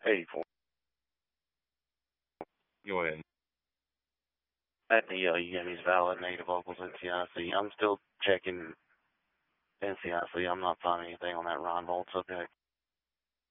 Hey, Go ahead. at the Yemi's valid native vocals NCIC. I'm still checking NCIC. I'm not finding anything on that Ron Volt subject.